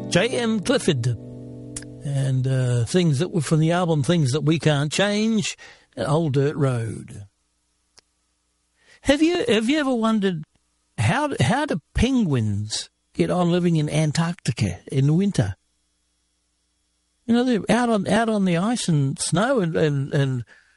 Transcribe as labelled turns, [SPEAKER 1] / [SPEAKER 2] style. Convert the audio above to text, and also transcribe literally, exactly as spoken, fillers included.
[SPEAKER 1] J M Clifford. And uh, things that were from the album Things That We Can't Change, Old Dirt Road. Have you have you ever wondered how how do penguins get on living in Antarctica in winter? You know, they're out on out on the ice and snow and, and, and